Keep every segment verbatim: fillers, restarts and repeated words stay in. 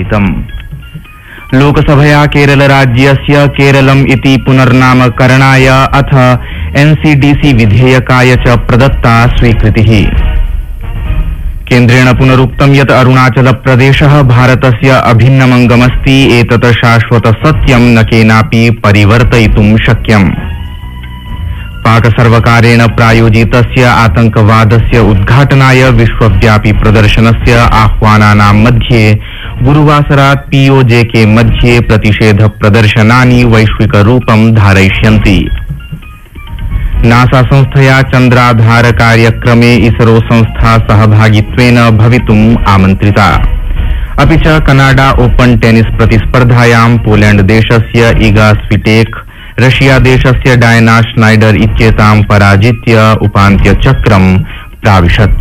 पारितम्। लोकसभया केरलराज्यस्य केरलम् इति पुनर्नामकरणाय अथ एनसीडीसी विधेयकाय च प्रदत्ता स्वीकृतिः। केन्द्रेण पुनरुक्तं यत् अरुणाचलप्रदेशः भारतस्य अभिन्नमङ्गमस्ति, एतत् शाश्वतसत्यं न केनापि परिवर्तयितुं शक्यम्। पाकसर्वकारेण प्रायोजितस्य आतंकवादस्य उद्घाटनाय विश्वव्यापी प्रदर्शनस्य आह्वानानां मध्ये गुरुवासरात् पीओजेके मध्ये प्रतिषेध प्रदर्शनानि वैश्विकरूपं धारयिष्यन्ति। नासा संस्थया चन्द्राधार कार्यक्रमे इसरो संस्था सहभागित्वेन भवितुम् आमन्त्रिता। अपि च कनाडा ओपन टेनिस प्रतिस्पर्धायां पोलैंड देशस्य इगा स्विटेक रशिया देशस्य डायना श्नाइडर इत्येतां पराजित्य उपान्त्यचक्रं प्राविशत्।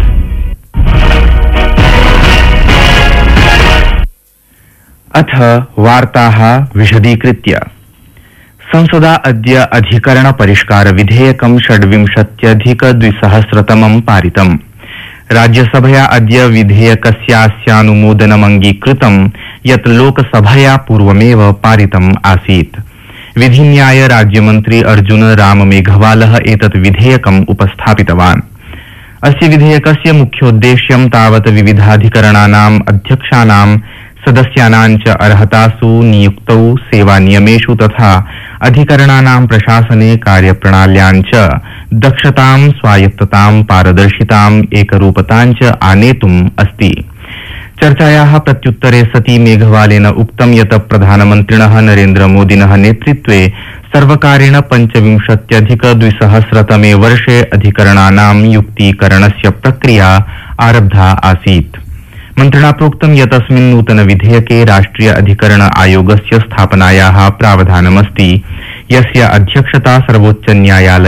अथ वार्ताः विशदीकृत्य। संसदा अद्य अधिकरण परिष्कार विधेयकं षड्विंशत्यधिक द्विसहस्रतमं पारितम्। राज्यसभया अद्य विधेयकस्यानुमोदनमंगीकृतं यत् लोकसभया पूर्वमेव पारितम् आसीत्। विधिन्याय राज्यमन्त्री अर्जुन राम मेघवालः एतत् विधेयकम् उपस्थापितवान्। अस्य विधेयकस्य मुख्योद्देश्यं तावत् विविधाधिकरणानाम् अध्यक्षाणां सदस्यानां च अर्हतासु नियुक्तौ सेवानियमेषु तथा अधिकरणानां प्रशासने कार्यप्रणाल्यां च दक्षतां, स्वायत्ततां, पारदर्शितां, एकरूपतां च आनेतुम् अस्ति। चर्चायाः प्रत्युत्तरे सति मेघवालेन उक्तं यत् प्रधानमन्त्रिणः नरेन्द्रमोदिनः नेतृत्वे सर्वकारेण पञ्चविंशत्यधिक द्विसहस्रतमे वर्षे अधिकरणानां युक्तीकरणस्य प्रक्रिया आरब्धा आसीत्। मन्त्रिणा प्रोक्तं यत् अस्मिन् नूतन विधेयके राष्ट्रिय अधिकरण आयोगस्य स्थापनायाः प्रावधानमस्ति, यस्य अध्यक्षता सर्वोच्च न्यायालय